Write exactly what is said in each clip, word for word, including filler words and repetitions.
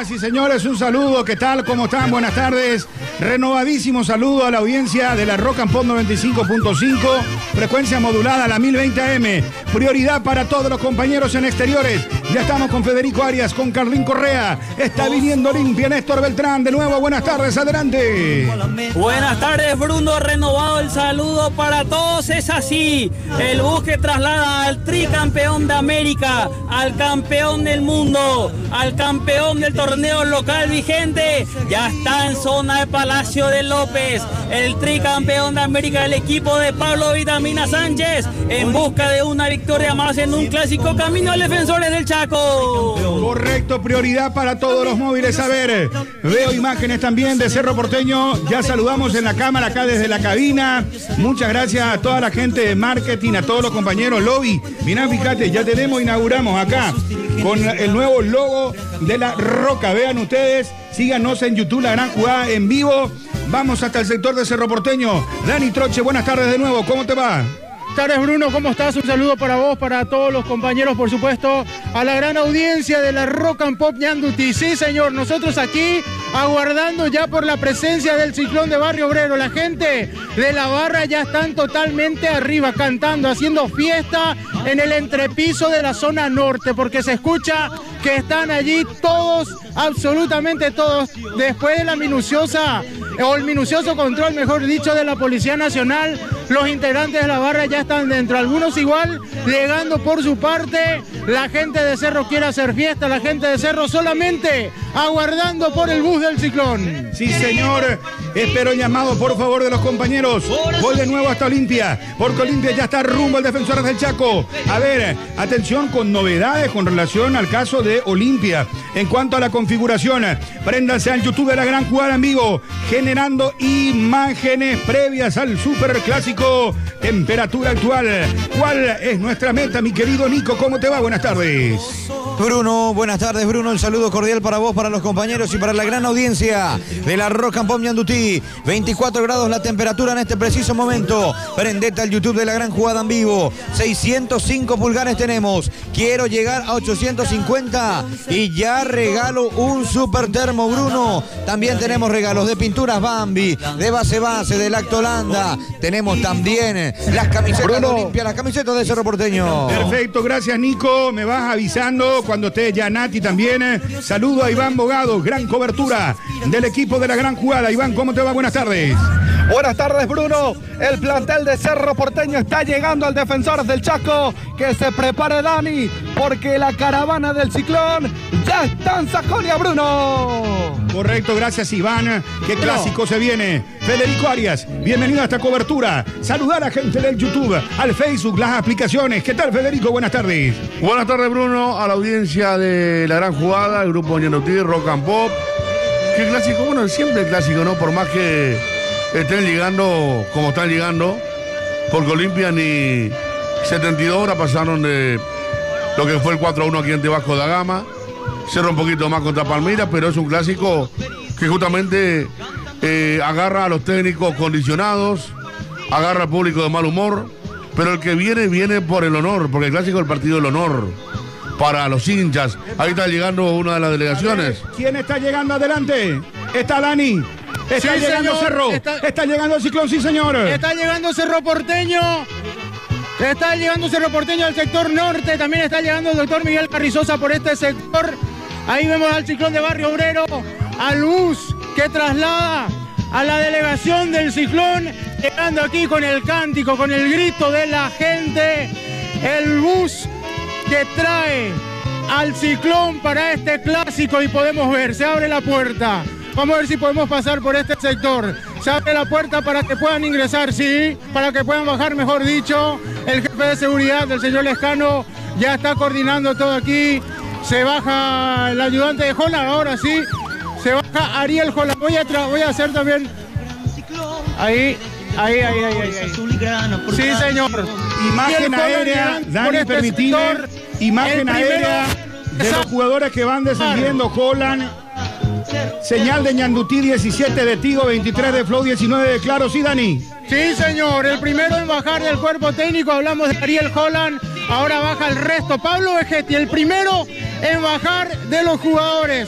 Señoras y señores, un saludo, ¿qué tal? ¿Cómo están? Buenas tardes. Renovadísimo saludo a la audiencia de la Rock and Pop noventa y cinco punto cinco, frecuencia modulada a la mil veinte A M. Prioridad para todos los compañeros en exteriores. Ya estamos con Federico Arias, con Carlín Correa. Está viniendo Olimpia, Néstor Beltrán. De nuevo, buenas tardes, adelante. Buenas tardes, Bruno. Renovado el saludo para todos. Es así. El bus que traslada al tricampeón de América, al campeón del mundo, al campeón del torneo local vigente, ya está en zona de Palacio de López. El tricampeón de América, el equipo de Pablo Vitamina Sánchez, en busca de una victoria más en un clásico camino al Defensores del Chaco. Correcto, prioridad para todos los móviles. A ver, veo imágenes también de Cerro Porteño. Ya saludamos en la cámara acá desde la cabina. Muchas gracias a toda la gente de marketing, a todos los compañeros lobby. Mirá, fíjate, ya tenemos, inauguramos acá con el nuevo logo de La Roca. Vean ustedes, síganos en YouTube, La Gran Jugada en vivo. Vamos hasta el sector de Cerro Porteño. Dani Troche, buenas tardes de nuevo, ¿cómo te va? Buenas tardes, Bruno, ¿cómo estás? Un saludo para vos, para todos los compañeros, por supuesto, a la gran audiencia de la Rock and Pop Ñanduti. Sí, señor, nosotros aquí aguardando ya por la presencia del Ciclón de Barrio Obrero. La gente de la barra ya están totalmente arriba, cantando, haciendo fiesta en el entrepiso de la zona norte, porque se escucha que están allí todos, absolutamente todos, después de la minuciosa, o el minucioso control, mejor dicho, de la Policía Nacional. Los integrantes de la barra ya están dentro, algunos igual, llegando por su parte. La gente de Cerro quiere hacer fiesta, la gente de Cerro solamente aguardando por el bus del Ciclón. Sí, señor, espero llamado, por favor, de los compañeros. Voy de nuevo hasta Olimpia, porque Olimpia ya está rumbo al Defensores del Chaco. A ver, atención con novedades con relación al caso de Olimpia. En cuanto a la configuración, préndanse al YouTube de La Gran Jugada en vivo, generando imágenes previas al superclásico. Temperatura actual. ¿Cuál es nuestra meta, mi querido Nico? ¿Cómo te va? Buenas tardes. Bruno, buenas tardes, Bruno. El saludo cordial para vos, para los compañeros y para la gran audiencia de la Rock and Pop Ñandutí. veinticuatro grados la temperatura en este preciso momento. Prendete al YouTube de La Gran Jugada en vivo. seiscientos cinco pulgares tenemos. Quiero llegar a ochocientos cincuenta y ya regalo un super termo, Bruno. También tenemos regalos de pinturas Bambi, de base base, de Lactolanda. Tenemos también las camisetas Bruno. de Olimpia, las camisetas de Cerro Porteño. Perfecto, gracias, Nico. Me vas avisando cuando esté ya Nati también. Saludo a Iván Bogado, gran cobertura del equipo de La Gran Jugada. Iván, ¿cómo te va? Buenas tardes. Buenas tardes, Bruno. El plantel de Cerro Porteño está llegando al Defensores del Chaco. Que se prepare Dani, porque la caravana del Ciclón ya está en Sajonia, Bruno. Correcto, gracias, Iván. Qué clásico se viene. Federico Arias, bienvenido a esta cobertura. Saludar a la gente del YouTube, al Facebook, las aplicaciones. ¿Qué tal, Federico? Buenas tardes. Buenas tardes, Bruno, a la audiencia de La Gran Jugada, el grupo Ñandutí, Rock and Pop. Qué clásico, bueno, siempre el clásico, ¿no? Por más que estén llegando como están llegando, porque Olimpia ni setenta y dos horas pasaron de lo que fue el cuatro a uno aquí en Vasco da Gama. Cerra un poquito más contra Palmeiras, pero es un clásico que justamente eh, agarra a los técnicos condicionados, agarra al público de mal humor, pero el que viene, viene por el honor, porque el clásico es el partido del honor para los hinchas. Ahí está llegando una de las delegaciones. ¿Quién está llegando adelante? Está Dani. Está sí, llegando señor. Cerro. Está... está llegando el Ciclón, sí, señor. Está llegando Cerro Porteño. Está llegando Cerro Porteño al sector norte. También está llegando el doctor Miguel Carrizosa por este sector. Ahí vemos al Ciclón de Barrio Obrero, al bus que traslada a la delegación del Ciclón, llegando aquí con el cántico, con el grito de la gente. El bus que trae al Ciclón para este clásico, y podemos ver, se abre la puerta. Vamos a ver si podemos pasar por este sector. Se abre la puerta para que puedan ingresar, sí, para que puedan bajar, mejor dicho. El jefe de seguridad, el señor Lescano, ya está coordinando todo aquí. Se baja el ayudante de Holland, ahora sí. Se baja Ariel Holland. Voy a, voy a hacer también... Ahí, ahí, ahí, ahí, ahí, ahí. Sí, señor. Imagen aérea, Dani, este permitime. Sector, imagen aérea de los jugadores que van descendiendo. Holland. Señal de Ñandutí, diecisiete de Tigo, veintitrés de Flow, diecinueve de Claro. ¿Sí, Dani? Sí, señor. El primero en bajar del cuerpo técnico, hablamos de Ariel Holland. Ahora baja el resto. Pablo Vegetti, el primero en bajar de los jugadores.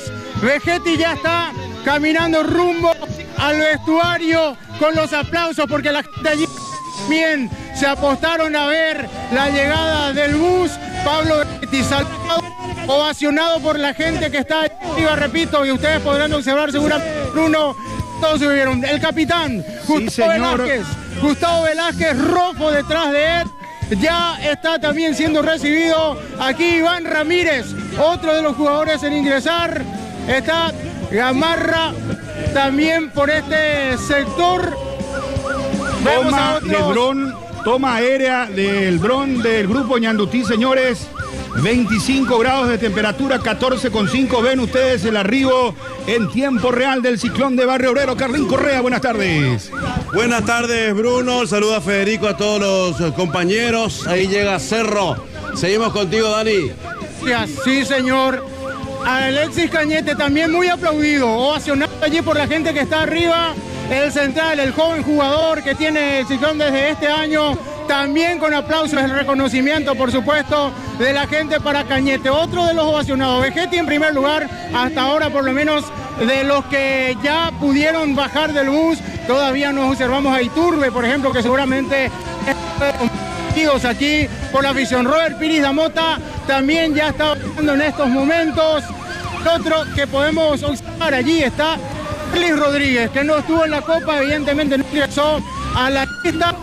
Vegetti ya está caminando rumbo al vestuario con los aplausos porque la gente allí también se apostaron a ver la llegada del bus. Pablo Vegetti saludado, ovacionado por la gente que está arriba, repito, y ustedes podrán observar seguramente, Bruno, todos se vieron. El capitán, Gustavo sí, Velázquez, Gustavo Velázquez, rojo detrás de él. Ya está también siendo recibido aquí Iván Ramírez, otro de los jugadores en ingresar. Está Gamarra también por este sector. Vemos Toma a otros. del dron, toma aérea del dron del grupo Ñandutí, señores. veinticinco grados de temperatura, catorce coma cinco. Ven ustedes el arribo en tiempo real del ciclón de Barrio Obrero. Carlín Correa, buenas tardes. Buenas tardes, Bruno. Saluda a Federico, a todos los compañeros. Ahí llega Cerro. Seguimos contigo, Dani. Sí, señor. Alexis Cañete también muy aplaudido, ovacionado allí por la gente que está arriba. El central, el joven jugador que tiene el ciclón desde este año, también con aplausos, el reconocimiento, por supuesto, de la gente para Cañete. Otro de los ovacionados, Vegetti en primer lugar, hasta ahora por lo menos de los que ya pudieron bajar del bus. Todavía nos observamos a Iturbe, por ejemplo, que seguramente están aquí por la afición. Robert Piris Damota también ya está hablando en estos momentos. Otro que podemos observar allí está Carlis Rodríguez, que no estuvo en la Copa, evidentemente no ingresó a la lista.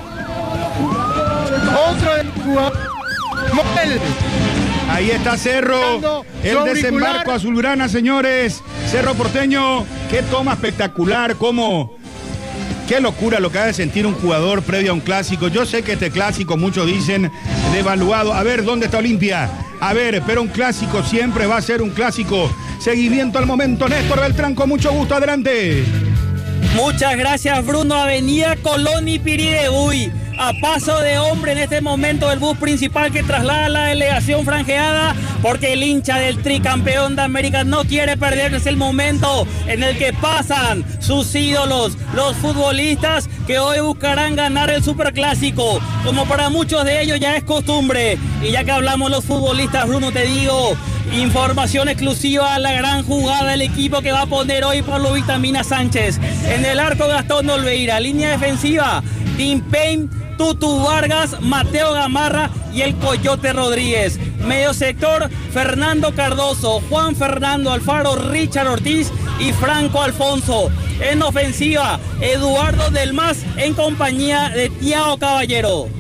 Otro del jugador, Motel. Ahí está Cerro, el desembarco azulgrana, señores. Cerro Porteño, qué toma espectacular, cómo, qué locura lo que ha de sentir un jugador previo a un clásico. Yo sé que este clásico, muchos dicen, devaluado. A ver, ¿dónde está Olimpia? A ver, pero un clásico siempre va a ser un clásico. Seguimiento al momento, Néstor Beltrán, con mucho gusto, adelante. Muchas gracias, Bruno. Avenida Colón y Piridebuy. A paso de hombre en este momento el bus principal que traslada a la delegación franjeada, porque el hincha del tricampeón de América no quiere perderse el momento en el que pasan sus ídolos, los futbolistas que hoy buscarán ganar el superclásico, como para muchos de ellos ya es costumbre. Y ya que hablamos los futbolistas, Bruno, te digo, información exclusiva a la gran jugada del equipo que va a poner hoy Pablo Vitamina Sánchez. En el arco, Gastón Olveira, línea defensiva, Tim Payne, Tutu Vargas, Mateo Gamarra y el Coyote Rodríguez. Medio sector, Fernando Cardoso, Juan Fernando Alfaro, Richard Ortiz y Franco Alfonso. En ofensiva, Eduardo Del Mas en compañía de Thiago Caballero.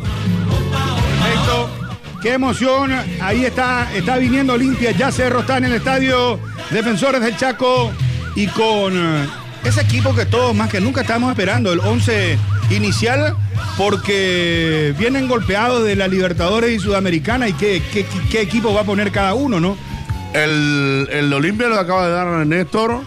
Perfecto. Qué emoción. Ahí está, está viniendo Olimpia. Ya Cerro está en el estadio Defensores del Chaco y con ese equipo que todos más que nunca estamos esperando, el once inicial, porque vienen golpeados de la Libertadores y Sudamericana. ¿Y qué, qué, qué equipo va a poner cada uno, no? El, el Olimpia lo acaba de dar a Néstor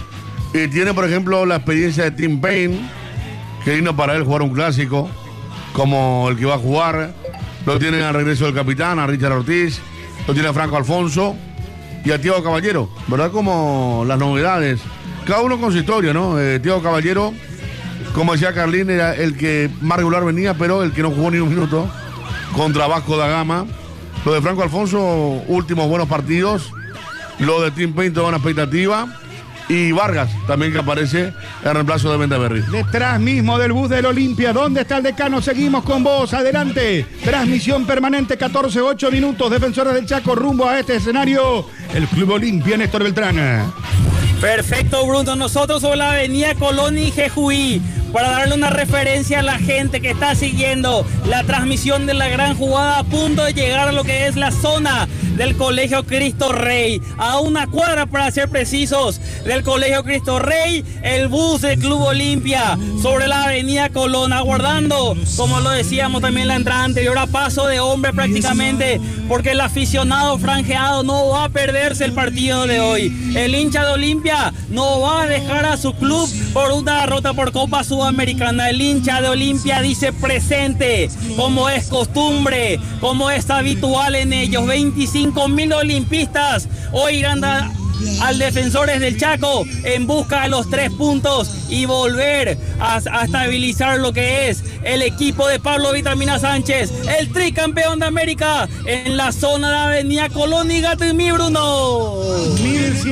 y tiene, por ejemplo, la experiencia de Tim Payne, que vino para él jugar un clásico como el que va a jugar. Lo tienen al regreso del capitán, a Richard Ortiz, lo tiene a Franco Alfonso y a Thiago Caballero, ¿verdad? Como las novedades, cada uno con su historia, ¿no? Eh, Thiago Caballero, como decía Carlín, era el que más regular venía, pero el que no jugó ni un minuto contra Vasco da Gama. Lo de Franco Alfonso, últimos buenos partidos. Lo de Tim Payne, toda una expectativa. Y Vargas, también, que aparece en reemplazo de Mendaberry. Detrás mismo del bus del Olimpia. ¿Dónde está el decano? Seguimos con vos. Adelante. Transmisión permanente, catorce, ocho minutos. Defensores del Chaco rumbo a este escenario. El Club Olimpia, Néstor Beltrán. Perfecto, Bruno. Nosotros sobre la avenida Colón y Jejuí, para darle una referencia a la gente que está siguiendo la transmisión de la gran jugada, a punto de llegar a lo que es la zona del Colegio Cristo Rey, a una cuadra para ser precisos del Colegio Cristo Rey, el bus del Club Olimpia sobre la avenida Colón, aguardando, como lo decíamos también en la entrada anterior, a paso de hombre prácticamente, porque el aficionado franjeado no va a perderse el partido de hoy. El hincha de Olimpia no va a dejar a su club por una derrota por Copa Sudamericana. El hincha de Olimpia dice presente, como es costumbre, como es habitual en ellos. veinticinco mil olimpistas hoy irán a, al Defensores del Chaco en busca de los tres puntos y volver a, a estabilizar lo que es el equipo de Pablo Vitamina Sánchez, el tricampeón de América, en la zona de Avenida Colón y Gatimí, Bruno. mil cien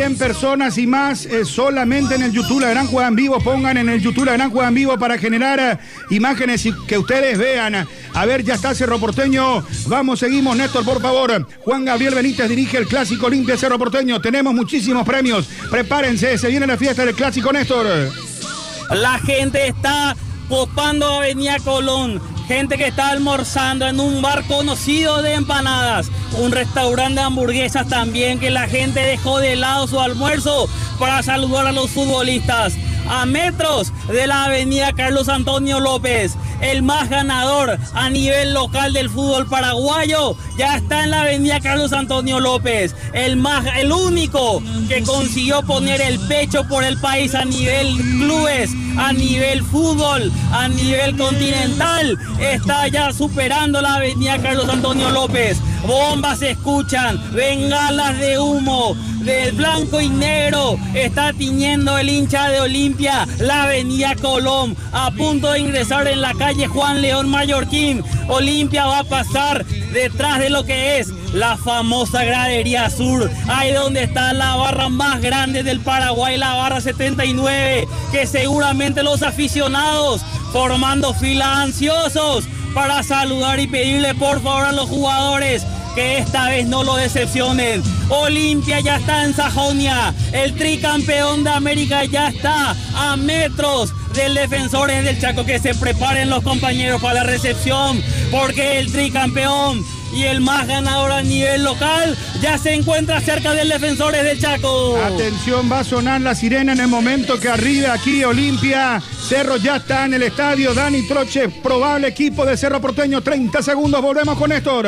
cien personas y más eh, solamente en el YouTube La Gran Jugada en Vivo. Pongan en el YouTube La Gran Jugada en Vivo para generar eh, imágenes y que ustedes vean. A ver, ya está Cerro Porteño. Vamos, seguimos, Néstor, por favor. Juan Gabriel Benítez dirige el Clásico Olimpia Cerro Porteño. Tenemos muchísimos premios. Prepárense, se viene la fiesta del Clásico, Néstor. La gente está copando Avenida Colón. Gente que está almorzando en un bar conocido de empanadas, un restaurante de hamburguesas también, que la gente dejó de lado su almuerzo para saludar a los futbolistas. A metros de la avenida Carlos Antonio López, el más ganador a nivel local del fútbol paraguayo ya está en la avenida Carlos Antonio López. El, más, el único que consiguió poner el pecho por el país a nivel clubes, a nivel fútbol, a nivel continental, está ya superando la avenida Carlos Antonio López. Bombas se escuchan, bengalas de humo, de blanco y negro, está tiñendo el hincha de Olimpia, la avenida Colón, a punto de ingresar en la calle Juan León Mallorquín. Olimpia va a pasar detrás de lo que es la famosa gradería sur, ahí donde está la barra más grande del Paraguay, la barra setenta y nueve, que seguramente los aficionados formando fila ansiosos para saludar y pedirle por favor a los jugadores que esta vez no lo decepcionen. Olimpia ya está en Sajonia, el tricampeón de América ya está a metros del Defensores del Chaco. Que se preparen los compañeros para la recepción, porque el tricampeón y el más ganador a nivel local ya se encuentra cerca del Defensores del Chaco. Atención, va a sonar la sirena en el momento que arriba aquí Olimpia. Cerro ya está en el estadio. Dani Troche, probable equipo de Cerro Porteño. treinta segundos, volvemos con Néstor.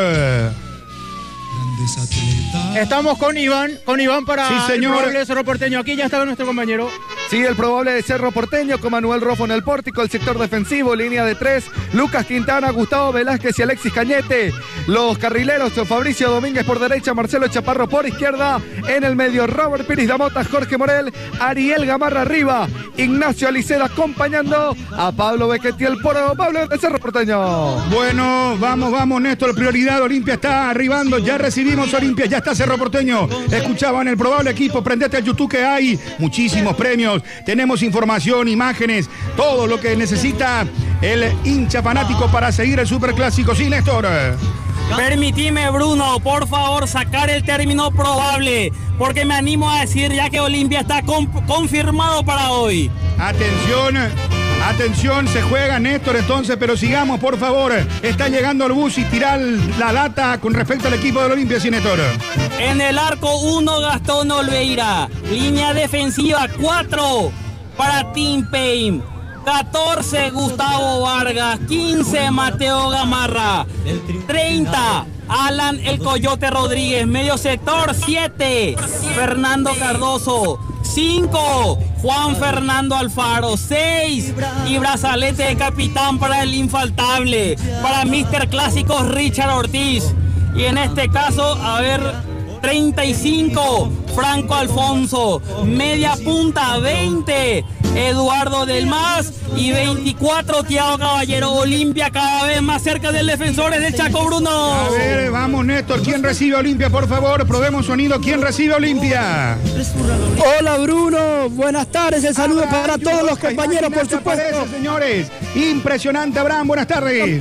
Estamos con Iván, con Iván para sí, señor. el probable de Cerro Porteño. Aquí ya está nuestro compañero. Sí, el probable de Cerro Porteño con Manuel Rofo en el pórtico, el sector defensivo, línea de tres, Lucas Quintana, Gustavo Velázquez y Alexis Cañete. Los carrileros, Fabricio Domínguez por derecha, Marcelo Chaparro por izquierda. En el medio, Robert Piris Damota, Jorge Morel, Ariel Gamarra arriba, Ignacio Aliceda acompañando a Pablo Bequetiel por Pablo de Cerro Porteño. Bueno, vamos, vamos, Néstor, prioridad, Olimpia está arribando, ya recibimos Olimpia, ya está Cerro Porteño. Escuchaban el probable equipo, prendete al YouTube que hay muchísimos premios. Tenemos información, imágenes, todo lo que necesita el hincha fanático para seguir el Superclásico. Sí, Néstor. Permitime, Bruno, por favor, sacar el término probable, porque me animo a decir ya que Olimpia está con, confirmado para hoy. Atención, atención, se juega, Néstor, entonces, pero sigamos, por favor. Está llegando el bus y tirar la lata con respecto al equipo del Olimpia, sí, Néstor. En el arco uno, Gastón Olveira. Línea defensiva cuatro para Team Payne. catorce, Gustavo Vargas. quince, Mateo Gamarra. treinta, Alan el Coyote Rodríguez. Medio sector, siete, Fernando Cardoso. cinco, Juan Fernando Alfaro. seis, y brazalete de capitán para el infaltable, para míster Clásicos Richard Ortiz. Y en este caso, a ver, treinta y cinco, Franco Alfonso. Media punta, veinte, Eduardo Del Mas. Y veinticuatro, Thiago Caballero. Olimpia cada vez más cerca del Defensores del Chaco, Bruno. A ver, vamos, Néstor. ¿Quién recibe Olimpia, por favor? Probemos sonido. ¿Quién recibe Olimpia? Hola, Bruno. Buenas tardes. El saludo Abraham, para todos los compañeros, por supuesto. Aparece, señores. Impresionante, Abraham. Buenas tardes.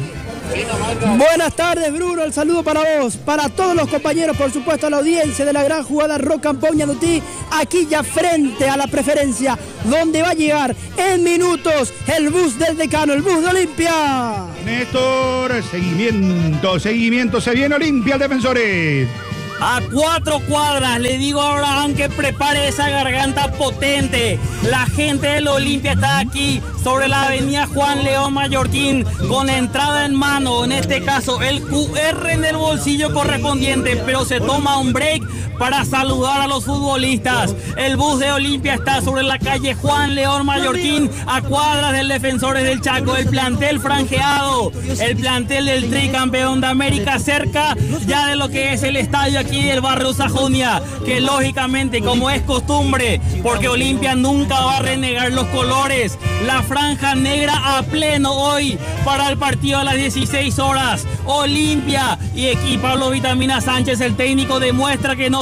Buenas tardes, Bruno, el saludo para vos, para todos los compañeros, por supuesto a la audiencia de la gran jugada Rock and Pop Ñandutí, aquí ya frente a la preferencia, donde va a llegar en minutos el bus del decano, el bus de Olimpia. Néstor, seguimiento, seguimiento, se viene Olimpia, Defensores. A cuatro cuadras, le digo a Abraham que prepare esa garganta potente. La gente del Olimpia está aquí sobre la avenida Juan León Mallorquín, con entrada en mano, en este caso el cu erre en el bolsillo correspondiente, pero se toma un break para saludar a los futbolistas. El bus de Olimpia está sobre la calle Juan León Mallorquín, a cuadras del Defensores del Chaco. El plantel franjeado, el plantel del tricampeón de América, cerca ya de lo que es el estadio aquí del barrio Sajonia, que lógicamente, como es costumbre, porque Olimpia nunca va a renegar los colores, la franja negra a pleno hoy para el partido a las dieciséis horas. Olimpia y, y Pablo Vitamina Sánchez, el técnico, demuestra que no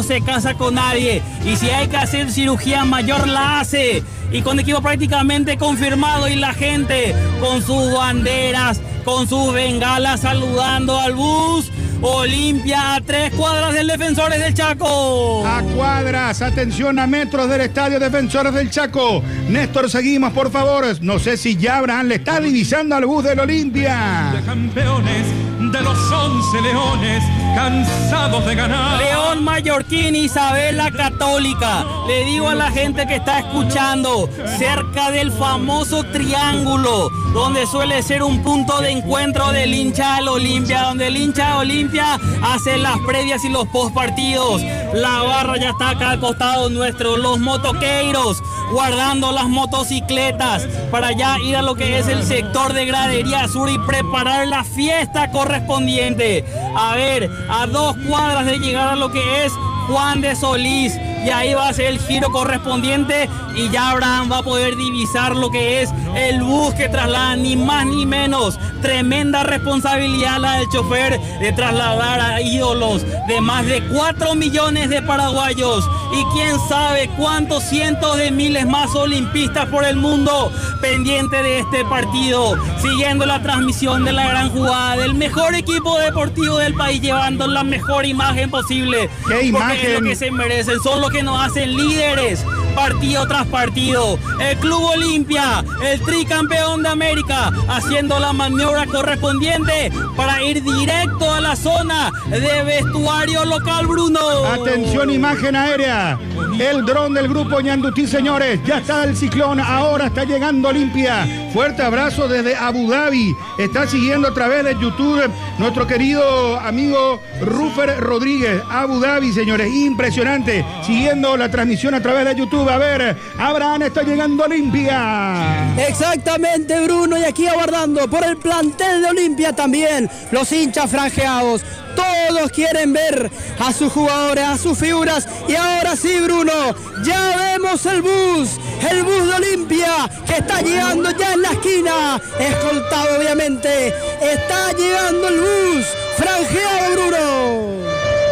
no se casa con nadie. Y si hay que hacer cirugía mayor, la hace. Y con equipo prácticamente confirmado y la gente con sus banderas, con sus bengalas saludando al bus. Olimpia a tres cuadras del Defensores del Chaco. A cuadras, atención, a metros del estadio Defensores del Chaco. Néstor, seguimos, por favor. No sé si ya Abraham le está divisando al bus del Olimpia. De campeones de los once leones, cansados de ganar. León Mallorquín, Isabela Católica. Le digo a la gente que está escuchando, cerca del famoso triángulo, donde suele ser un punto de encuentro del hincha del Olimpia, donde el hincha de Olimpia hace las previas y los postpartidos. La barra ya está acá al costado nuestro, los motoqueiros guardando las motocicletas para ya ir a lo que es el sector de gradería sur y preparar la fiesta correspondiente. A ver, a dos cuadras de llegar a lo que es Juan de Solís, y ahí va a ser el giro correspondiente y ya Abraham va a poder divisar lo que es el bus que traslada, ni más ni menos. Tremenda responsabilidad la del chofer de trasladar a ídolos de más de cuatro millones de paraguayos y quién sabe cuántos cientos de miles más olimpistas por el mundo pendiente de este partido, siguiendo la transmisión de la gran jugada del mejor equipo deportivo del país, llevando la mejor imagen posible. ¿Qué imagen? Porque es lo que se merecen, son los que nos hacen líderes partido tras partido. El Club Olimpia, el tricampeón de América, haciendo la maniobra correspondiente para ir directo a la zona de vestuario local, Bruno. Atención, imagen aérea. El dron del grupo Ñandutí, señores. Ya está el ciclón, ahora está llegando Olimpia. Fuerte abrazo desde Abu Dhabi. Está siguiendo a través de YouTube nuestro querido amigo Rufer Rodríguez. Abu Dhabi, señores, impresionante. Siguiendo la transmisión a través de YouTube. A ver, Abraham, está llegando Olimpia. Exactamente, Bruno, y aquí aguardando por el plantel de Olimpia también los hinchas franjeados. Todos quieren ver a sus jugadores, a sus figuras. Y ahora sí, Bruno, ya vemos el bus, el bus de Olimpia, que está llegando ya en la esquina, escoltado obviamente. Está llegando el bus, franjeado, Bruno.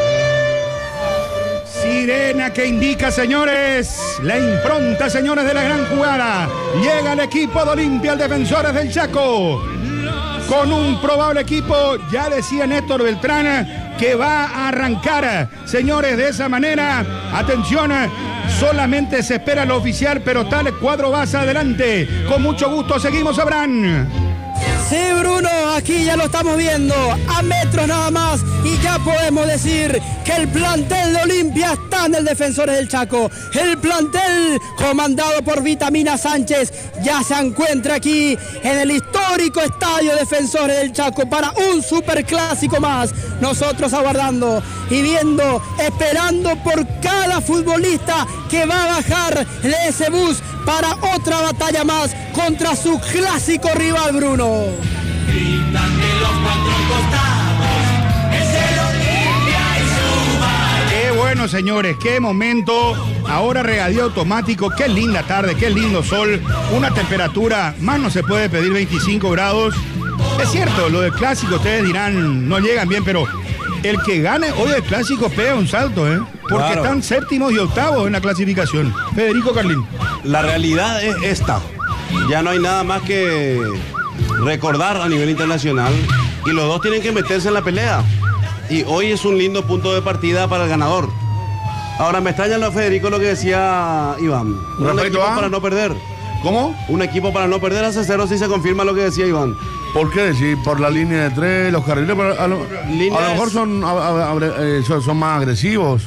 Sirena que indica, señores, la impronta, señores, de la gran jugada. Llega el equipo de Olimpia, el Defensores del Chaco, con un probable equipo, ya decía Néstor Beltrán, que va a arrancar, señores, de esa manera. Atención, solamente se espera lo oficial, pero tal cuadro va hacia adelante. Con mucho gusto seguimos, Abraham. Sí, Bruno, aquí ya lo estamos viendo, a metros nada más, y ya podemos decir que el plantel de Olimpia está en el Defensores del Chaco. El plantel comandado por Vitamina Sánchez ya se encuentra aquí en el histórico estadio Defensores del Chaco para un superclásico más. Nosotros aguardando y viendo, esperando por cada futbolista que va a bajar de ese bus para otra batalla más contra su clásico rival, Bruno. Gritan de los cuatro costados, es el Olimpia y su barrio. Qué bueno, señores, qué momento. Ahora regadío automático, qué linda tarde, qué lindo sol. Una temperatura, más no se puede pedir, veinticinco grados. Es cierto, lo del clásico, ustedes dirán, no llegan bien, pero el que gane hoy el clásico pega un salto, ¿eh? Porque Claro. están séptimos y octavos en la clasificación. Federico Carlín. La realidad es esta. Ya no hay nada más que recordar a nivel internacional y los dos tienen que meterse en la pelea. Y hoy es un lindo punto de partida para el ganador. Ahora me extraña lo Federico lo que decía Iván. Un Respecto equipo a- para no perder. ¿Cómo? Un equipo para no perder hace cero si se confirma lo que decía Iván. ¿Por qué? Si por la línea de tres, los carriles, pero a lo, Líneas- a lo mejor son, a- a- a- eh, son, son más agresivos.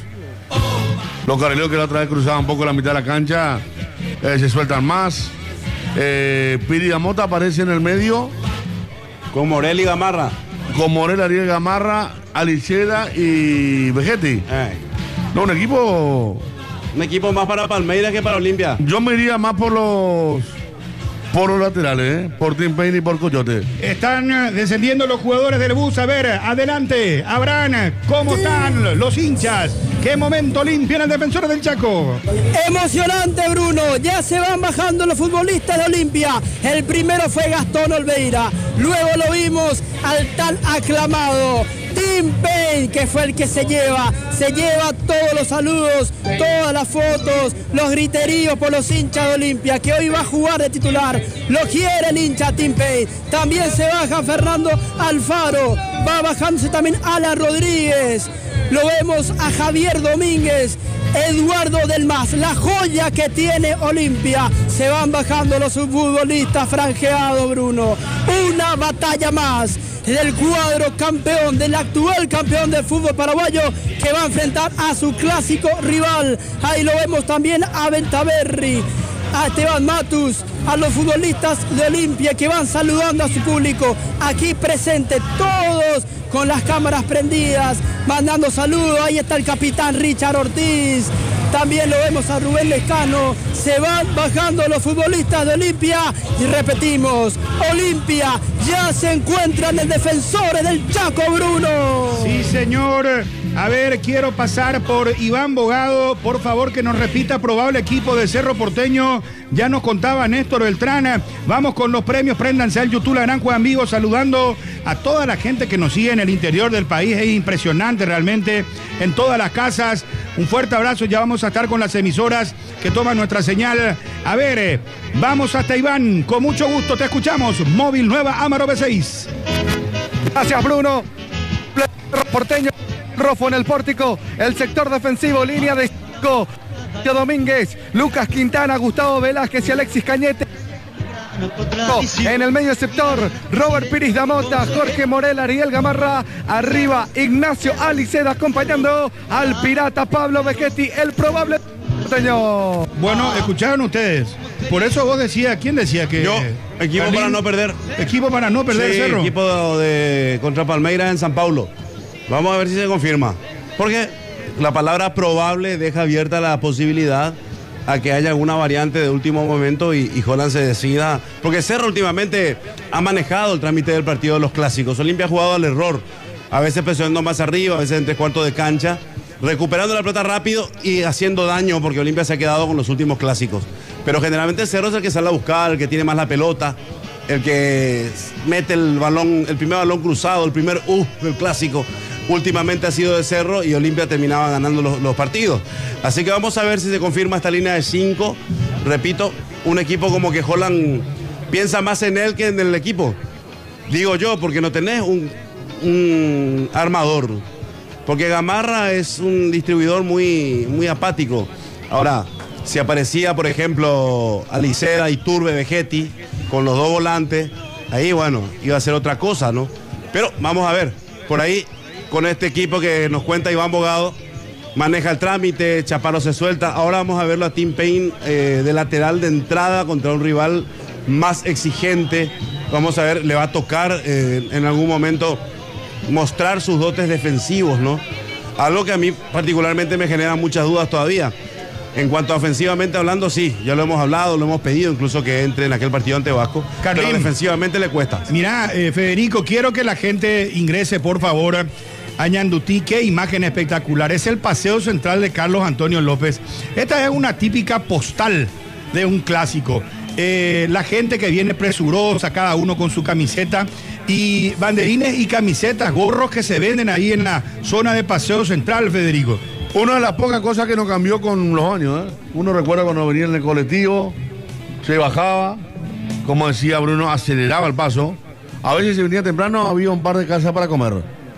Los carrileros que la otra vez cruzaban un poco la mitad de la cancha, eh, se sueltan más. Eh, Piri Damota aparece en el medio, Con Morel y Gamarra. con Morel, Ariel Gamarra, Alicheda y Vegetti. Eh, No, un equipo... un equipo más para Palmeiras que para Olimpia. Yo me iría más por los... Por los laterales, ¿eh? Por Tim Payne y por Coyote. Están eh, descendiendo los jugadores del bus. A ver, adelante. Abraham, ¿cómo están los hinchas? ¿Qué momento limpia en el Defensor del Chaco? Emocionante, Bruno. Ya se van bajando los futbolistas de Olimpia. El primero fue Gastón Olveira. Luego lo vimos al tan aclamado Tim Paine, que fue el que se lleva, se lleva todos los saludos, todas las fotos, los griteríos por los hinchas de Olimpia, que hoy va a jugar de titular. Lo quiere el hincha Tim Paine. También se baja Fernando Alfaro, va bajándose también Alan Rodríguez. Lo vemos a Javier Domínguez, Eduardo Del Mas, la joya que tiene Olimpia. Se van bajando los futbolistas franjeados, Bruno. Una batalla más del cuadro campeón, del actual campeón del fútbol paraguayo, que va a enfrentar a su clásico rival. Ahí lo vemos también a Bentaberri, a Esteban Matus, a los futbolistas de Olimpia que van saludando a su público. Aquí presente, todos con las cámaras prendidas, mandando saludos. Ahí está el capitán Richard Ortiz. También lo vemos a Rubén Lescano. Se van bajando los futbolistas de Olimpia. Y repetimos, Olimpia ya se encuentran en Defensores del Chaco, Bruno. Sí, señor. A ver, quiero pasar por Iván Bogado. Por favor, que nos repita probable equipo de Cerro Porteño. Ya nos contaba Néstor Beltrán. Vamos con los premios. Préndanse al YouTube La Gran Juega en Vivo, saludando a toda la gente que nos sigue en el interior del país. Es impresionante realmente, en todas las casas. Un fuerte abrazo. Ya vamos a estar con las emisoras que toman nuestra señal. A ver, eh, vamos hasta Iván. Con mucho gusto te escuchamos. Móvil Nueva Amaro B seis. Gracias, Bruno. Porteño, Rofo en el pórtico. El sector defensivo, línea de cinco. Domínguez, Lucas Quintana, Gustavo Velázquez y Alexis Cañete. En el medio sector, Robert Piris Damota, Jorge Morel, Ariel Gamarra. Arriba, Ignacio Aliceda acompañando al pirata Pablo Vegetti, el probable porteño. Bueno, escucharon ustedes. Por eso vos decías, ¿quién decía que? Yo, equipo Carlín, para no perder. Equipo para no perder, sí, Cerro. Equipo de contra Palmeiras en San Paulo. Vamos a ver si se confirma. Porque la palabra probable deja abierta la posibilidad a que haya alguna variante de último momento y, y Holland se decida. Porque Cerro últimamente ha manejado el trámite del partido de los clásicos. Olimpia ha jugado al error. A veces presionando más arriba, a veces en tres cuartos de cancha, recuperando la pelota rápido y haciendo daño, porque Olimpia se ha quedado con los últimos clásicos. Pero generalmente Cerro es el que sale a buscar, el que tiene más la pelota, el que mete el balón, el primer balón cruzado, el primer U del clásico. Últimamente ha sido de Cerro y Olimpia terminaba ganando los, los partidos. Así que vamos a ver si se confirma esta línea de cinco. Repito, un equipo como que Holland piensa más en él que en el equipo. Digo yo, porque no tenés un, un armador. Porque Gamarra es un distribuidor muy, muy apático. Ahora, si aparecía, por ejemplo, Aliceda, Iturbe, Vegetti, con los dos volantes, ahí, bueno, iba a ser otra cosa, ¿no? Pero vamos a ver, por ahí, con este equipo que nos cuenta Iván Bogado, maneja el trámite, Chaparro se suelta. Ahora vamos a verlo a Tim Paine eh, de lateral de entrada contra un rival más exigente. Vamos a ver, le va a tocar eh, en algún momento mostrar sus dotes defensivos, ¿no? Algo que a mí particularmente me genera muchas dudas todavía. En cuanto a ofensivamente hablando, sí, ya lo hemos hablado, lo hemos pedido incluso que entre en aquel partido ante Vasco, Carlín, pero defensivamente le cuesta. Mira, eh, Federico, quiero que la gente ingrese, por favor, a Ñandutí. Qué imagen espectacular. Es el paseo central de Carlos Antonio López. Esta es una típica postal de un clásico. Eh, la gente que viene presurosa, cada uno con su camiseta, y banderines y camisetas, gorros que se venden ahí en la zona de paseo central, Federico. Una de las pocas cosas que no cambió con los años, ¿eh? Uno recuerda cuando venía en el colectivo, se bajaba, como decía Bruno, aceleraba el paso. A veces si venía temprano había un par de casas para comer.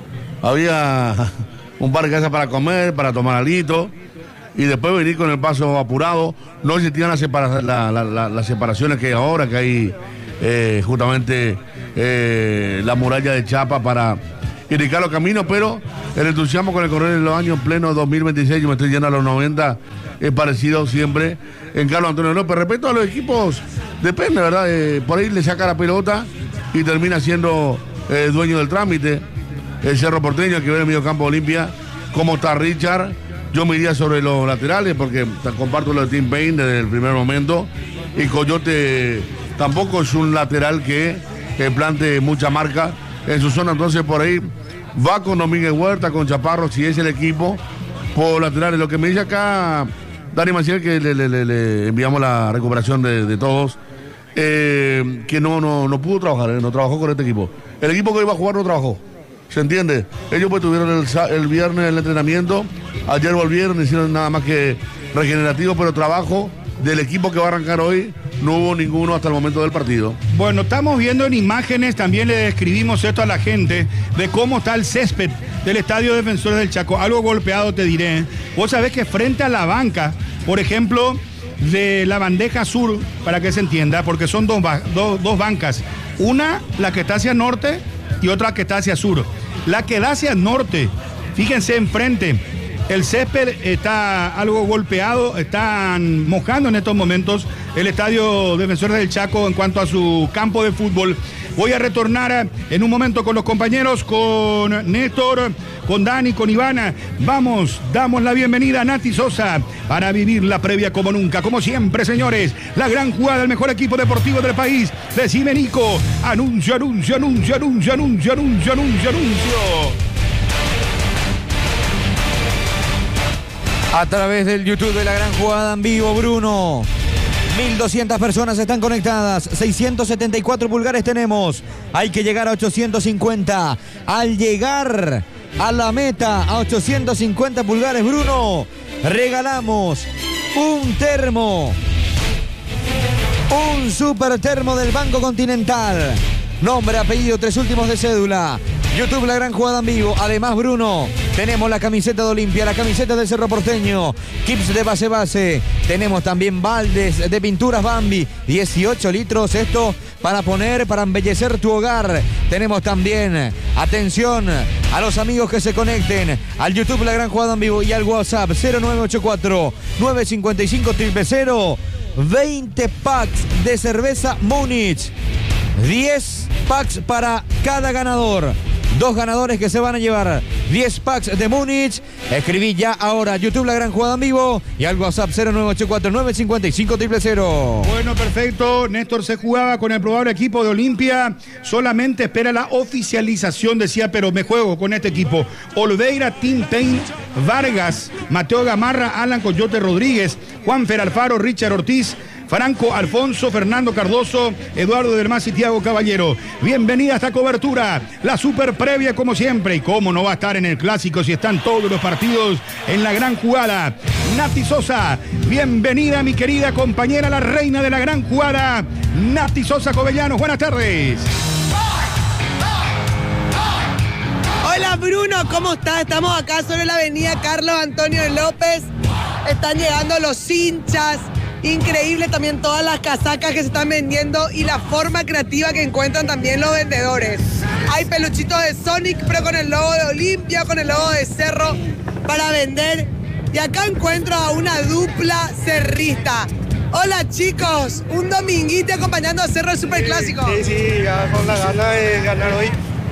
Había un par de casas para comer, para tomar alito, y después venir con el paso apurado. No existían las, separa la, la, la, las separaciones que hay ahora, que hay eh, justamente eh, la muralla de chapa para indicar los caminos, pero el entusiasmo con el correr de los años, pleno dos mil veintiséis, yo me estoy yendo a los noventa, es parecido siempre en Carlos Antonio López. Respecto a los equipos, depende, ¿verdad? Eh, por ahí le saca la pelota y termina siendo eh, dueño del trámite. El Cerro Porteño, que ve el medio campo Olimpia, cómo está Richard. Yo me iría sobre los laterales porque comparto lo de Tim Paine desde el primer momento. Y Coyote tampoco es un lateral que, que plante mucha marca en su zona, entonces por ahí va con Domínguez Huerta, con Chaparro, si es el equipo, por laterales. Lo que me dice acá Dani Maciel, que le, le, le, le enviamos la recuperación de, de todos, eh, que no, no, no pudo trabajar, eh, no trabajó con este equipo. El equipo que iba a jugar no trabajó. ¿Se entiende? Ellos pues tuvieron el, sa- el viernes el entrenamiento, ayer volvieron, hicieron nada más que regenerativo, pero trabajo del equipo que va a arrancar hoy no hubo ninguno hasta el momento del partido. Bueno, estamos viendo en imágenes, también le describimos esto a la gente, de cómo está el césped del Estadio Defensores del Chaco. Algo golpeado te diré. Vos sabés que frente a la banca, por ejemplo, de la bandeja sur, para que se entienda, porque son dos, ba- dos, dos bancas. Una, la que está hacia norte, y otra que está hacia sur. La que da hacia norte, fíjense enfrente, el césped está algo golpeado, están mojando en estos momentos el Estadio Defensores del Chaco en cuanto a su campo de fútbol. Voy a retornar en un momento con los compañeros, con Néstor, con Dani, con Ivana. Vamos, damos la bienvenida a Nati Sosa para vivir la previa como nunca. Como siempre, señores, la gran jugada del mejor equipo deportivo del país. Decime, Nico. Anuncio, anuncio, anuncio, anuncio, anuncio, anuncio, anuncio, anuncio. A través del YouTube de la gran jugada en vivo, Bruno. mil doscientas personas están conectadas, seiscientos setenta y cuatro pulgares tenemos. Hay que llegar a ochocientos cincuenta. Al llegar a la meta, a ochocientos cincuenta pulgares, Bruno, regalamos un termo. Un super termo del Banco Continental. Nombre, apellido, tres últimos de cédula. YouTube, la gran jugada en vivo. Además, Bruno, tenemos la camiseta de Olimpia, la camiseta del Cerro Porteño, kits de base base. Tenemos también baldes de pinturas Bambi, dieciocho litros. Esto para poner, para embellecer tu hogar. Tenemos también, atención, a los amigos que se conecten al YouTube, la gran jugada en vivo, y al WhatsApp cero nueve ocho cuatro, nueve cinco cinco, cero cero cero. veinte packs de cerveza Múnich. diez packs para cada ganador. Dos ganadores que se van a llevar diez packs de Múnich. Escribí ya ahora YouTube, la gran jugada en vivo, y al WhatsApp cero nueve ocho cuatro, nueve cinco cinco, cero cero cero. Bueno, perfecto. Néstor se jugaba con el probable equipo de Olimpia. Solamente espera la oficialización, decía, pero me juego con este equipo. Olveira, Tintain, Vargas, Mateo Gamarra, Alan Coyote Rodríguez, Juan Fer Alfaro, Richard Ortiz, Franco Alfonso, Fernando Cardoso, Eduardo del Mas y Tiago Caballero. Bienvenida a esta cobertura, la super previa como siempre. Y cómo no va a estar en el clásico si están todos los partidos en la gran jugada. Nati Sosa, bienvenida mi querida compañera, la reina de la gran jugada, Nati Sosa Covellanos. Buenas tardes. Hola Bruno, ¿cómo estás? Estamos acá sobre la avenida Carlos Antonio López. Están llegando los hinchas. Increíble también todas las casacas que se están vendiendo y la forma creativa que encuentran también los vendedores. Hay peluchitos de Sonic, pero con el logo de Olimpia, con el logo de Cerro para vender. Y acá encuentro a una dupla cerrista. Hola chicos, un dominguito acompañando a Cerro del Superclásico. Sí, sí, ya con la gana de ganar hoy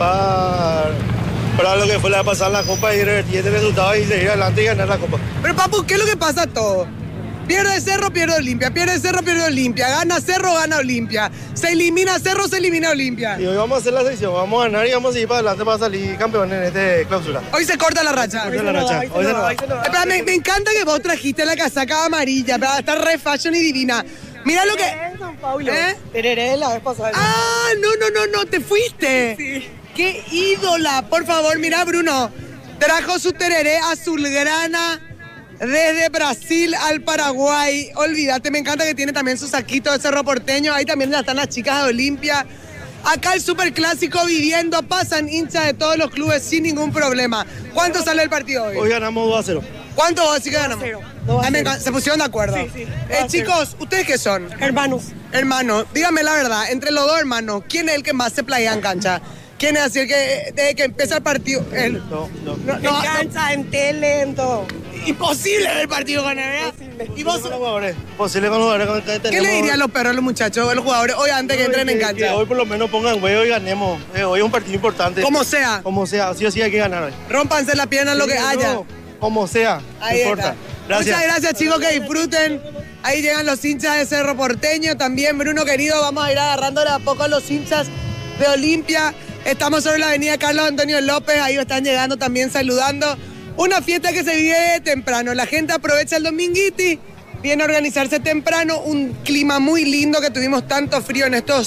para, para lo que fue la pasar la Copa y revertir este resultado y seguir adelante y ganar la Copa. Pero papu, ¿qué es lo que pasa todo? Pierde Cerro, pierde Olimpia, pierde Cerro, pierde Olimpia, gana Cerro, gana Olimpia, se elimina Cerro, se elimina Olimpia. Y hoy vamos a hacer la selección, vamos a ganar y vamos a seguir para adelante para salir campeón en este clausura. Hoy se corta la racha. Hoy se corta la racha, hoy se nos va. Espera, me, me encanta que vos trajiste la casaca amarilla, para estar re fashion y divina. Mira lo que... ¿Eh? Tereré la vez pasada. Ah, no, no, no, no, te fuiste. Sí. ¡Qué ídola! Por favor, mira Bruno, trajo su tereré azulgrana desde Brasil al Paraguay. Olvídate, me encanta que tiene también su saquito de Cerro Porteño. Ahí también están las chicas de Olimpia. Acá el Superclásico viviendo, pasan hinchas de todos los clubes sin ningún problema. ¿Cuánto sale el partido hoy? Hoy ganamos dos a cero. ¿Cuánto vos decís que ganamos? Ah, me encanta, se pusieron de acuerdo. Sí, sí. Eh, chicos, ¿ustedes qué son? Hermanos. Hermanos, díganme la verdad, entre los dos hermanos, ¿quién es el que más se playea en cancha? ¿Quién es así el que desde que empieza el partido? El... No, no. No, no, en cancha, en tele, en todo. Imposible ver el partido con él. ¿Y vos? Posible con los jugadores. ¿Qué tenemos... le dirían los perros a los muchachos, a los jugadores, hoy antes que entren en cancha? Que hoy por lo menos pongan huevo y ganemos. Eh, hoy es un partido importante. Como sea. Como sea, sí o sí hay que ganar hoy. Rómpanse la pierna sí, lo que no, haya. Como sea, ahí no importa. Gracias. Muchas gracias chicos, que disfruten. Ahí llegan los hinchas de Cerro Porteño. También, Bruno querido, vamos a ir agarrándole a poco a los hinchas de Olimpia. Estamos sobre la avenida Carlos Antonio López. Ahí están llegando también saludando. Una fiesta que se vive temprano. La gente aprovecha el dominguiti, viene a organizarse temprano. Un clima muy lindo, que tuvimos tanto frío en estos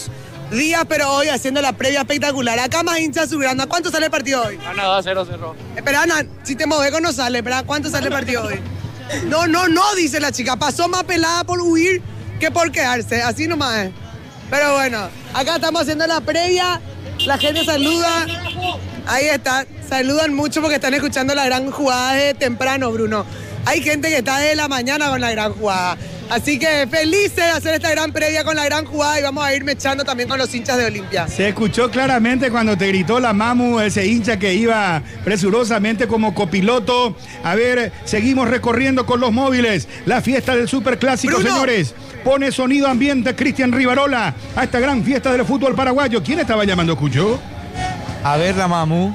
días, pero hoy haciendo la previa espectacular. Acá más hinchas subiendo. ¿A cuánto sale el partido hoy? Gana dos a cero, cerró. Espera, Ana, si te moves no sale, espera, ¿cuánto sale el partido hoy? No, no, no, dice la chica. Pasó más pelada por huir que por quedarse. Así nomás es. Pero bueno, acá estamos haciendo la previa. La gente saluda. Ahí está. Saludan mucho porque están escuchando la gran jugada de temprano, Bruno. Hay gente que está desde la mañana con la gran jugada. Así que felices de hacer esta gran previa con la gran jugada y vamos a ir mechando también con los hinchas de Olimpia. Se escuchó claramente cuando te gritó la Mamu, ese hincha que iba presurosamente como copiloto. A ver, seguimos recorriendo con los móviles. La fiesta del Superclásico, Bruno. señores. Pone sonido ambiente Cristian Rivarola a esta gran fiesta del fútbol paraguayo. ¿Quién estaba llamando, escuchó? A ver, la Mamu.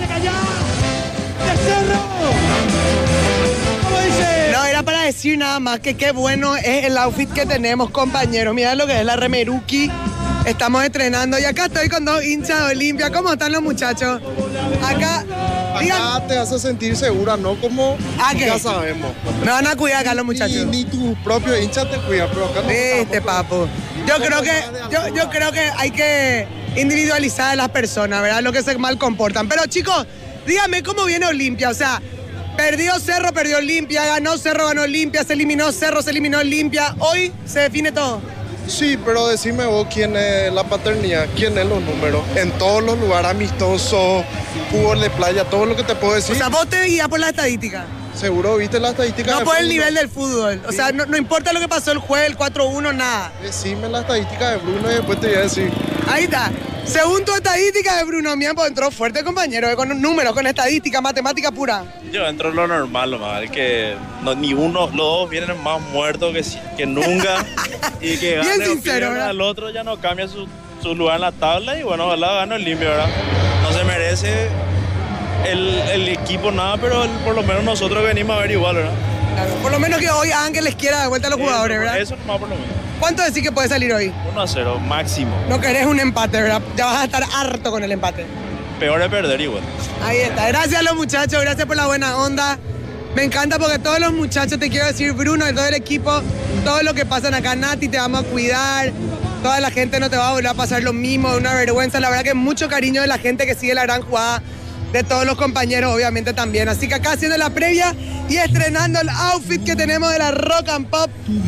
No, era para decir nada más que qué bueno es el outfit que tenemos, compañeros. Mirá lo que es la remeruki. Estamos estrenando y acá estoy con dos hinchas de Olimpia. ¿Cómo están los muchachos? Acá, digan, Acá te hace sentir segura, ¿no? Como ¿Ah, qué? ya sabemos. Me van a cuidar acá los muchachos. Ni, ni tus propios hinchas te cuidan, pero acá no. Este papo. Yo creo que, yo, yo creo que hay que individualizar a las personas, ¿verdad? Lo que se mal comportan. Pero chicos, díganme cómo viene Olimpia. O sea, perdió Cerro, perdió Olimpia, ganó Cerro, ganó Olimpia, se eliminó Cerro, se eliminó Olimpia. Hoy se define todo. Sí, pero decime vos quién es la paternidad, quién es los números. En todos los lugares amistosos, fútbol de playa, todo lo que te puedo decir. O sea, vos te guías por la estadística. Seguro viste la estadística. No de por el Bruno. nivel del fútbol. O sea, no, no importa lo que pasó el jueves, el cuatro uno, nada. Decime la estadística de Bruno y después te voy a decir. Ahí está. Según tu estadística de Bruno Miampo, entró fuerte, compañero, eh, con números, con estadística, matemática pura. Yo entro en lo normal, lo mal, que no, ni uno, los dos vienen más muertos que, si- que nunca. Y que Bien gane o sincero, pierda, ¿verdad? al otro ya no cambia su, su lugar en la tabla y bueno, ojalá gane el limpio, ¿verdad? No se merece el, el equipo nada, pero el- por lo menos nosotros venimos a ver igual, ¿verdad? Claro, por lo menos que hoy Ángel les quiera de vuelta a los jugadores, Eso, ¿verdad? Eso nomás por lo menos. ¿Cuánto decís que puede salir hoy? uno a cero, máximo. No querés un empate, ¿verdad? Ya vas a estar harto con el empate. Peor es perder igual. Ahí está. Gracias a los muchachos, gracias por la buena onda. Me encanta porque todos los muchachos, te quiero decir, Bruno, de todo el equipo, todo lo que pasan acá, Nati, te vamos a cuidar. Toda la gente no te va a volver a pasar lo mismo, una vergüenza. La verdad que mucho cariño de la gente que sigue la gran jugada, de todos los compañeros, obviamente también. Así que acá haciendo la previa y estrenando el outfit que tenemos de la Rock and Pop.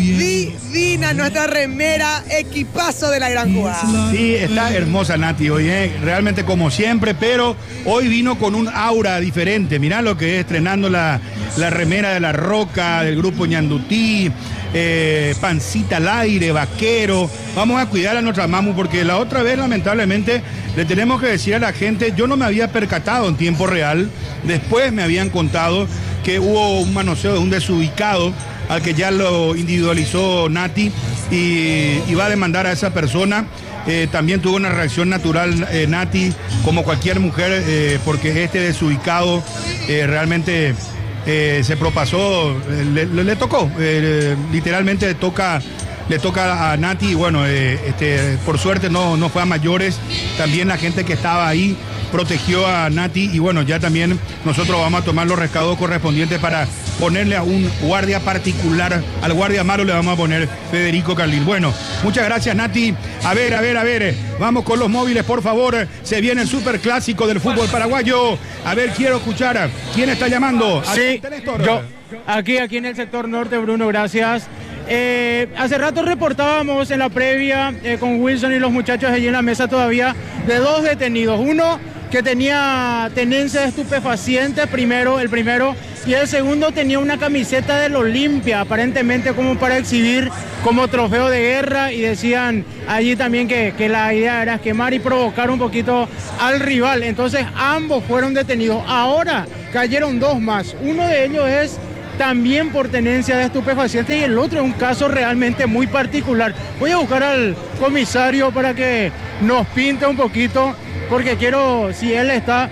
Divina nuestra remera, equipazo de la gran jugada. Sí, está hermosa Nati hoy, ¿eh? Realmente como siempre, pero hoy vino con un aura diferente. Mirá lo que es estrenando la, la remera de La Roca, del grupo Ñandutí, eh, pancita al aire, vaquero. Vamos a cuidar a nuestra Mamu porque la otra vez, lamentablemente, le tenemos que decir a la gente, yo no me había percatado en tiempo real, después me habían contado que hubo un manoseo de un desubicado al que ya lo individualizó Nati y, y va a demandar a esa persona. Eh, también tuvo una reacción natural eh, Nati, como cualquier mujer, eh, porque este desubicado eh, realmente eh, se propasó, eh, le, le- le tocó, eh, literalmente le toca, le toca a Nati y bueno, eh, este, por suerte no, no fue a mayores. También la gente que estaba ahí protegió a Nati y bueno, ya también nosotros vamos a tomar los rescados correspondientes para ponerle a un guardia particular, al guardia malo le vamos a poner Federico Carlil. Bueno, muchas gracias Nati. A ver, a ver, a ver, vamos con los móviles, por favor. Se viene el superclásico del fútbol paraguayo. A ver, quiero escuchar. ¿Quién está llamando? Sí, Adelante, Néstor. yo, aquí, aquí en el sector norte, Bruno, gracias. Eh, hace rato reportábamos en la previa eh, con Wilson y los muchachos allí en la mesa todavía de dos detenidos. Uno que tenía tenencia de estupefacientes, primero, el primero, y el segundo tenía una camiseta del Olimpia, aparentemente como para exhibir como trofeo de guerra, y decían allí también que, que la idea era quemar y provocar un poquito al rival. Entonces ambos fueron detenidos. Ahora cayeron dos más. Uno de ellos es también por tenencia de estupefacientes y el otro es un caso realmente muy particular. Voy a buscar al comisario para que nos pinte un poquito, porque quiero, si él está...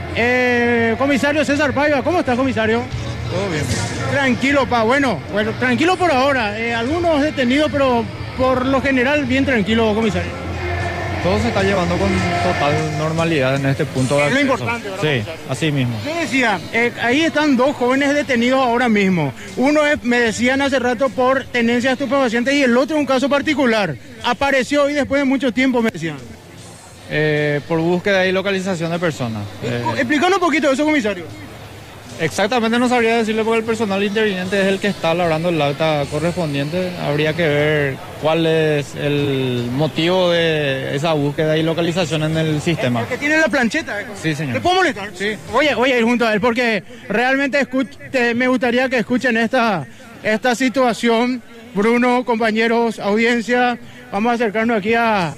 Eh, comisario César Paiva, ¿cómo está, comisario? Todo bien. Tranquilo, pa, bueno, bueno, tranquilo por ahora. Eh, algunos detenidos, pero por lo general bien tranquilo, comisario. todo se está llevando con total normalidad en este punto. Es lo importante, ¿verdad? Sí, así mismo. Yo decía, eh, ahí están dos jóvenes detenidos ahora mismo. Uno es, me decían hace rato, por tenencia de estupefacientes y el otro un caso particular. Apareció hoy después de mucho tiempo, me decían. Eh, por búsqueda y localización de personas. Eh, Explícanos un poquito eso, comisario. Exactamente no sabría decirle porque el personal interviniente es el que está labrando el acta correspondiente. Habría que ver cuál es el motivo de esa búsqueda y localización en el sistema. El que tiene la plancheta. ¿eh? Sí, señor. ¿Le puedo molestar? Sí. Voy a, voy a ir junto a él porque realmente escuch, te, me gustaría que escuchen esta, esta situación. Bruno, compañeros, audiencia, vamos a acercarnos aquí a,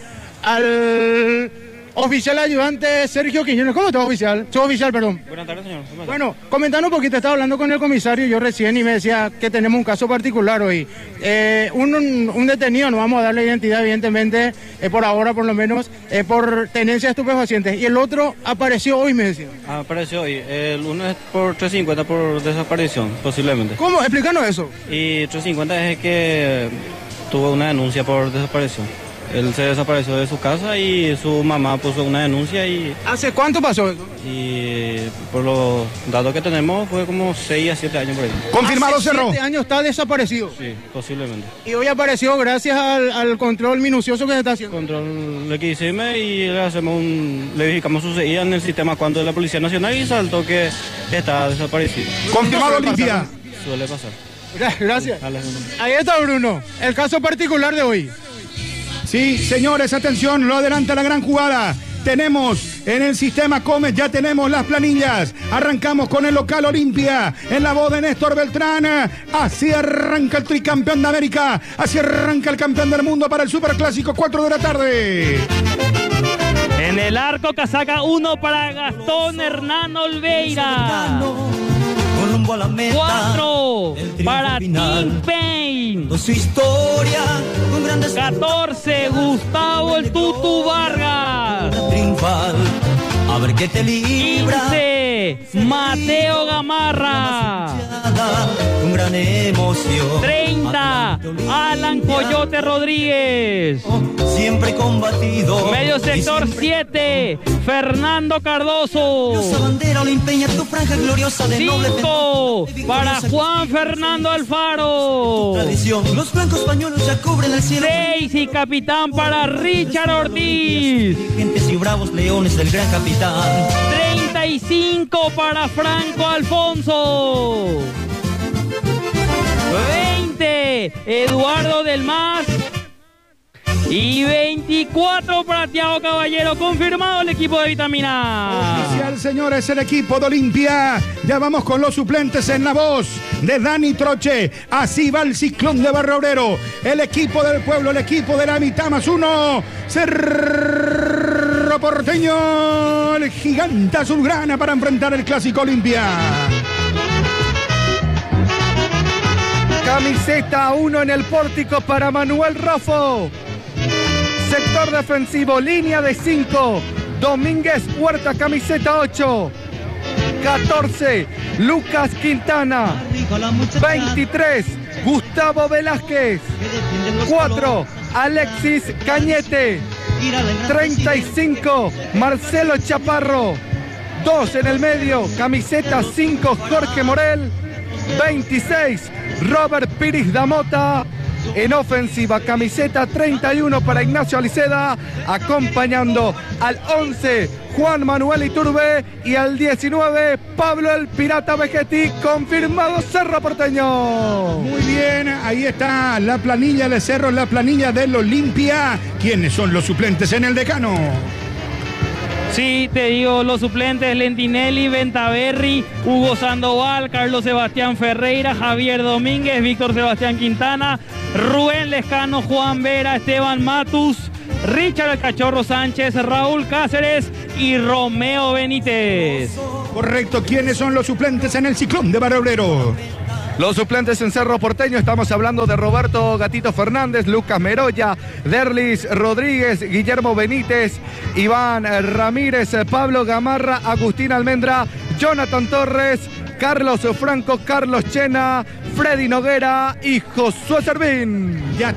al oficial ayudante Sergio Quiñones. ¿Cómo está, oficial? Suboficial, perdón. Buenas tardes, señor. Bueno, comentando un poquito, estaba hablando con el comisario yo recién y me decía que tenemos un caso particular hoy. Eh, un, un detenido, no vamos a darle identidad, evidentemente, eh, por ahora por lo menos, eh, por tenencia de estupefacientes. Y el otro apareció hoy, me decía. Apareció hoy. El uno es por trescientos cincuenta por desaparición, posiblemente. ¿Cómo? Explícanos eso. Y trescientos cincuenta es el que tuvo una denuncia por desaparición. Él se desapareció de su casa y su mamá puso una denuncia y... ¿Hace cuánto pasó eso? Y por los datos que tenemos fue como seis a siete años por ahí. ¿Confirmado, Cerro? siete años está desaparecido. Sí, posiblemente. Y hoy apareció gracias al, al control minucioso que se está haciendo. Control le que hicimos y le hacemos un... Le verificamos su seguida en el sistema cuánto de la Policía Nacional y saltó que está desaparecido. ¿Confirmado, Olimpia? Suele pasar. Gracias. Ahí está Bruno, el caso particular de hoy. Sí, señores, atención, lo adelanta la gran jugada. Tenemos en el sistema Comet, ya tenemos las planillas. Arrancamos con el local Olimpia, en la voz de Néstor Beltrán. Así arranca el tricampeón de América, así arranca el campeón del mundo para el Superclásico, cuatro de la tarde. En el arco, casaca uno para Gastón Hernán Olveira. Cuatro para Tim Payne. Su historia con grandes catorce Gustavo el Tutu Vargas. Triunfal. A ver qué te libra. quince Mateo Gamarra. Con gran emoción. treinta Alan Coyote Rodríguez. Siempre combatido. Medio sector siete Fernando Cardoso. Bandera olimpeña, tu franja gloriosa de noble cinco para Juan Fernando Alfaro. Tradición. Los blancos pañuelos ya cubren el cielo. seis y capitán para Richard Ortiz. Gentes y bravos leones del gran capitán. treinta y cinco para Franco Alfonso. veinte Eduardo del Mas. Y veinticuatro para Thiago Caballero. Confirmado el equipo de Vitamina. Oficial, señores, el equipo de Olimpia. Ya vamos con los suplentes en la voz de Dani Troche. Así va el Ciclón de Barrio Obrero. El equipo del pueblo, el equipo de la mitad más uno. Cerro Porteño. El gigante azulgrana para enfrentar el Clásico Olimpia. Camiseta uno en el pórtico para Manuel Rafo. Sector defensivo, línea de cinco. Domínguez Huerta, camiseta ocho. catorce, Lucas Quintana. veintitrés, Gustavo Velázquez. cuatro, Alexis Cañete. treinta y cinco, Marcelo Chaparro. dos en el medio, camiseta cinco, Jorge Morel. veintiséis, Robert Piris Damota. En ofensiva, camiseta treinta y uno para Ignacio Aliceda, acompañando al once, Juan Manuel Iturbe, y al diecinueve, Pablo el Pirata Vegetti. Confirmado Cerro Porteño. Muy bien, ahí está la planilla de Cerro, la planilla del Olimpia. ¿Quiénes son los suplentes en el Decano? Sí, te digo, los suplentes: Lentinelli, Ventaverri, Hugo Sandoval, Carlos Sebastián Ferreira, Javier Domínguez, Víctor Sebastián Quintana, Rubén Lescano, Juan Vera, Esteban Matus, Richard el Cachorro Sánchez, Raúl Cáceres y Romeo Benítez. Correcto, ¿quiénes son los suplentes en el Ciclón de Barrio Obrero? Los suplentes en Cerro Porteño, estamos hablando de Roberto Gatito Fernández, Lucas Meroya, Derlis Rodríguez, Guillermo Benítez, Iván Ramírez, Pablo Gamarra, Agustín Almendra, Jonathan Torres, Carlos Franco, Carlos Chena, Freddy Noguera y Josué Servín. Ya